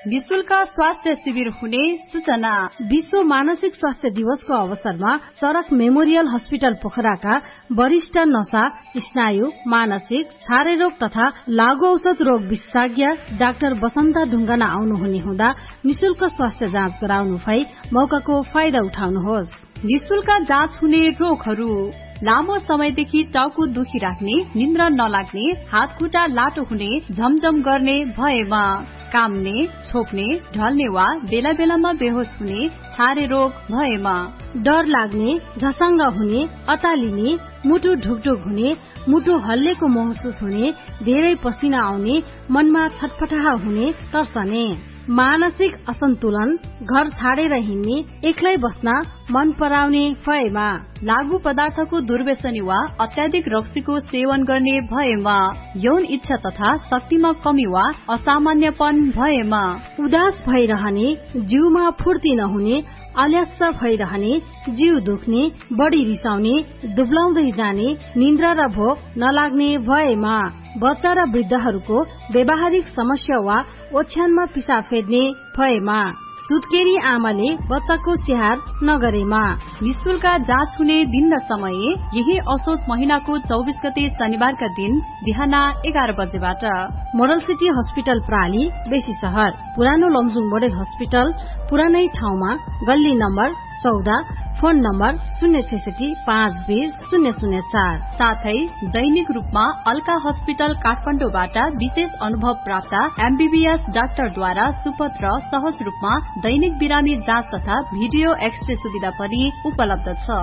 निशुल्क स्वास्थ्य शिविर हुने सूचना। विश्व मानसिक स्वास्थ्य दिवसको अवसरमा चरक मेमोरियल हस्पिटल पोखराका वरिष्ठ नशा, स्नायु, मानसिक, छारे रोग तथा लागू औषध रोग विशेषज्ञ डाक्टर बसन्ता ढुङ्गाना आउनुहुने हुँदा निशुल्क स्वास्थ्य जाँच गराउनु भई मौकाको फाइदा उठाउनुहोस्। निशुल्क जाँच हुने रोगहरू: लामो समयदेखि टाउको दुखिराख्ने, निन्द्रा नलाग्ने, हात खुट्टा लाटो हुने, झमझम गर्ने भएमा, काम्ने, छोप्ने, ढल्ने वा बेला बेलामा बेहोस हुने, छारे रोग भएमा, डर लाग्ने, झसङ्ग हुने, अतालिने, मुटु ढुकढुक हुने, मुटु हल्लेको महसुस हुने, धेरै पसिना आउने, मनमा छटपटाह हुने, तर्सने, मानसिक असन्तुलन, घर छाडेर हिँड्ने, एक्लै बस्न मन पराउने भएमा, लागू पदार्थको दुर्व्यसनी वा अत्याधिक रक्सीको सेवन गर्ने भएमा, यौन इच्छा तथा शक्तिमा कमी वा असामान्यपन भएमा, उदास भइरहने, जिउमा फुर्ती नहुने, अलस्स भइरहने, जिउ दुख्ने, बढी रिसाउने, दुब्लाउँदै जाने, निन्द्रा र भोक नलाग्ने भएमा, बच्चा र वृद्धहरूको व्यावहारिक समस्या वा ओछ्यानमा पिसाब फेर्ने भएमा, सुत्केरी आमाले बच्चाको स्याहार नगरेमा। निशुल्क जाँच हुने दिन र समय यही असोज महिनाको 24 गते शनिबारका दिन बिहान 11 बजेबाट मोडल सिटी हस्पिटल प्राली, बेसी शहर, पुरानो लमजुङ मोडल हस्पिटल, पुरानै ठाउँमा, गल्ली नम्बर 14, फोन नम्बर 066-520-004। साथै दैनिक रूपमा अल्का हस्पिटल काठमाडौँबाट विशेष अनुभव प्राप्त एमबीबीएस डाक्टरद्वारा सुपथ र सहज रूपमा दैनिक बिरामी जाँच तथा भिडियो एक्सरे सुविधा पनि उपलब्ध छ।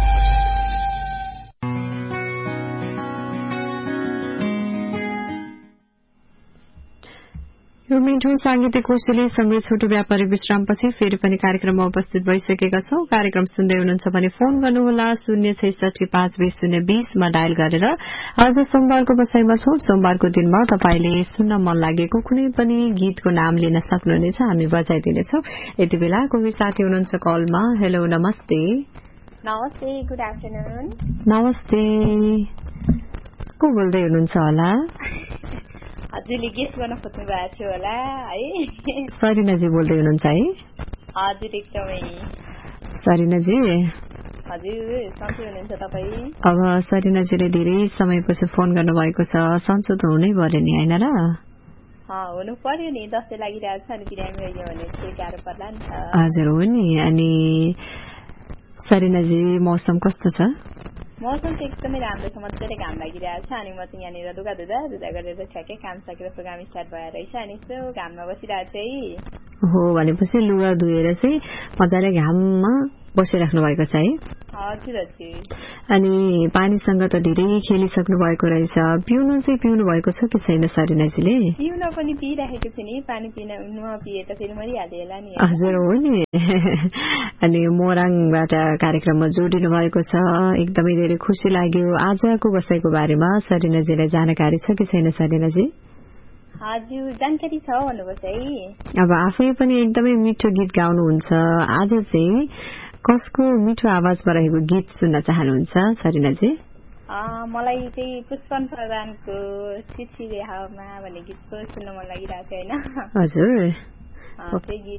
यो मिठो सांगीतिक कोसेली सँगै छोटो व्यापारी विश्रामपछि फेरि पनि कार्यक्रममा उपस्थित भइसकेका छौं। कार्यक्रम सुन्दै हुनुहुन्छ भने फोन गर्नुहोला 066-520-020 मा डायल गरेर। आज सोमबारको बसाईमा छौं। सोमबारको दिनमा तपाईले सुन्न मन लागेको कुनै पनि गीतको नाम लिन सक्नुहुनेछ, हामी बजाइदिनेछौं। यति बेला कोही साथी हुनुहुन्छ कलमा। हेलो, नमस्ते। नमस्ते, गुड आफ्टरनुन। नमस्ते, को बोल्दै हुनुहुन्छ होला? हजुरले गेस गर्न खोज्नु भएको थियो होला है? सरिनाजी बोल्दै हुनुहुन्छ है? हजुर, एकदमै। सरिनाजी, हजुर सन्चै हुनुहुन्छ तपाईँ? अब सरिनाजीले धेरै समयपछि फोन गर्नुभएको छ, सन्चो त हुनै पर्यो नि, होइन र? हुनु पर्यो नि, दसैँ लागिरहेको छ अनि बिरामी होइन भने चाहिँ गाह्रो पर्ला नि त। हजुर, हो नि। अनि सरिनाजी, मौसम कस्तो छ? मौसम चाहिँ एकदमै राम्रो छ, मजाले घाम लागिरहेको छ। अनि म चाहिँ यहाँनिर लुगा धुँदा गरेर ठ्याक्कै काम सकेर प्रोग्राम स्टार्ट भएर रहेछ अनि यसो घाममा बसिरहेको छ है। हो, भनेपछि लुगा धुएर चाहिँ मजाले घाममा बसिराख्नु भएको छ है? हजुर हजुर। अनि पानीसँग त धेरै खेलिसक्नु भएको रहेछ। पिउनु चाहिँ पिउनु भएको छ कि छैन सरिनाजीले? पिउन पनि पिइराखेको छु नि, पानी पिन नपिए त फेरि मरिहाल्यो होला नि। हजुर, हो नि। अनि मोराङबाट कार्यक्रममा जोडिनु भएको छ, एकदमै धेरै खुसी लाग्यो। आजको बसाईको बारेमा सरिनाजीलाई जानकारी छ कि छैन सरिनाजी? हजुर, जानकारी छ भन्नुपर्छ है। अब आफै पनि एकदमै मिठो गीत गाउनुहुन्छ। आज चाहिँ कसको मिठो आवाजमा रहेको गीत सुन्न चाहनुहुन्छ सरिनाजी? मलाई चाहिँ पुष्पन प्रधानको चिठी हावामा भन्ने गीतको सुन्न मन लागिरहेको छ होइन? हजुर, त्यही गीत।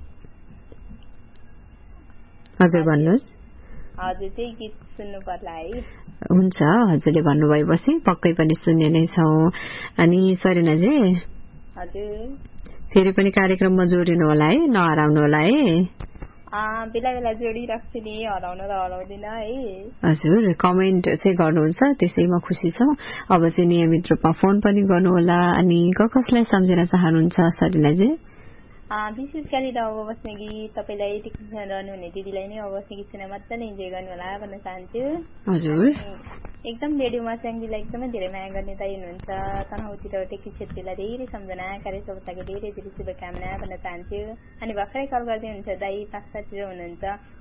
हजुर भन्नुहोस्। हजुर, त्यही गीत सुन्नु पर्ला है? हुन्छ, हजुरले भन्नुभएपछि पक्कै पनि सुन्ने नै छौं। अनि सरिनाजी, हजुर फेरि पनि कार्यक्रममा जोडिनु होला है, नहराउनु होला है? बेला बेला जोडिराख्छु नि, हराउन त हराउँदिन है। हजुर, कमेन्ट चाहिँ गर्नुहुन्छ, त्यसैमा खुसी छौं। अब चाहिँ नियमित रूपमा फोन पनि गर्नुहोला। अनि कसलाई सम्झिन चाहनुहुन्छ सरिनाजी? विशेष गरेर अब बस्ने गीत तपाईँलाई टेक्निसियन रहनुहुने दिदीलाई नै अब बस्ने गीत सुनेर मजाले इन्जोय गर्नु होला भन्न चाहन्छु। हजुर, एकदम रेडियोमा च्याङ्गीलाई एकदमै धेरै माया गर्ने दाइ हुनुहुन्छ। तनहुँतिर टेकी छेत्रीलाई धेरै सम्झना, कार्यसफलताको धेरै धेरै शुभकामना भन्न चाहन्छु। अनि भर्खरै कल गर्दै हुनुहुन्छ दाइ, पाक्सातिर हुनुहुन्छ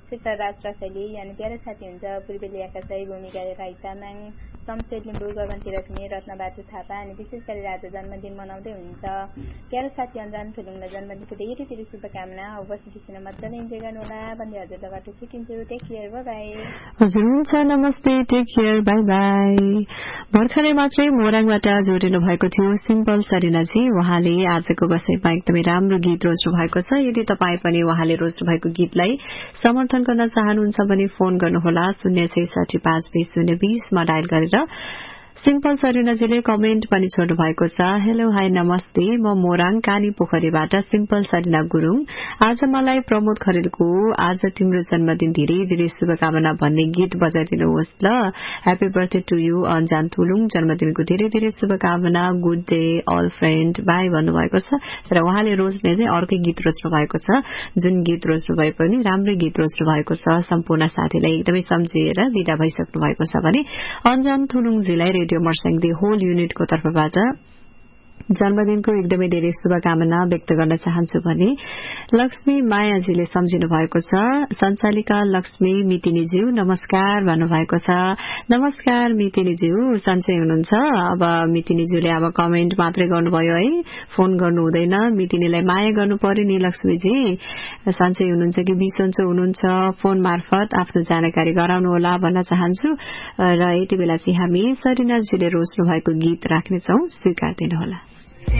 शेखर राज रसैली अनि प्यारो साथी हुन्छ पूर्वेली आकाशै भूमिका राई तामाङ शमशेर लिम्बू गगनतिर ठुने रत्नबहादुर थापा अनि विशेष गरी आज जन्मदिन मनाउँदै हुनुहुन्छ प्यारो साथी अन्जान थुलुङलाई जन्मदिनको धेरै धेरै शुभकामना उपस्थिति सुन्न मजाले इन्जोय गर्नुहोला भन्दै हजुरबाट छुट्टिन्छु टेक केयर बाइ बाइ हजुर हुन्छ नमस्ते टेक केयर बाइ बाइ भर्खरै मात्रै मोराङबाट जोडिनु भएको थियो सिम्पल सरिनाजी उहाँले आजको बसाइमा एकदमै राम्रो गीत रोज्नु भएको छ यदि तपाईँ पनि उहाँले रोज्नु भएको गीतलाई समर्थन गर्न चाहनुहुन्छ भने फोन गर्नुहोला 066552020 मा डायल गरेर सिम्पल सरिनाजीले कमेन्ट पनि छोड्नु भएको छ हेलो हाई नमस्ते म मोराङ काली पोखरीबाट सिम्पल सरिना गुरुङ आज मलाई प्रमोद खरेलको आज तिम्रो जन्मदिन धेरै धेरै शुभकामना भन्ने गीत बजाइदिनुहोस् ल happy birthday to you अन्जान Thulung जन्मदिनको धेरै धेरै शुभकामना good day all friend by भन्नुभएको छ र उहाँले रोज्ने चाहिँ अर्कै गीत रोज्नु भएको छ जुन गीत रोज्नु भए पनि राम्रो गीत रोज्नु भएको छ सम्पूर्ण साथीलाई एकदमै सम्झिएर विदा भइसक्नु भएको छ भने अन्जान थुलुङजीलाई रेडियो मर्स्याङ होल युनिटको तर्फबाट जन्मदिनको एकदमै धेरै शुभकामना व्यक्त गर्न चाहन्छु भने लक्ष्मी मायाजीले सम्झिनु भएको छ सञ्चालिका लक्ष्मी मितिनीज्यू नमस्कार भन्नुभएको छ नमस्कार मितिनीज्यू सन्चै हुनुहुन्छ अब मितिनीज्यूले अब कमेन्ट मात्रै गर्नुभयो है फोन गर्नु हुँदैन मितिनीलाई माया गर्नु पर्यो नि लक्ष्मीजी सन्चै हुनुहुन्छ कि बिसन्चो हुनुहुन्छ फोन मार्फत आफ्नो जानकारी गराउनु होला भन्न चाहन्छु र यति बेला चाहिँ हामी सरिनाजीले रोज्नु भएको गीत राख्नेछौं स्वीकार दिनुहोला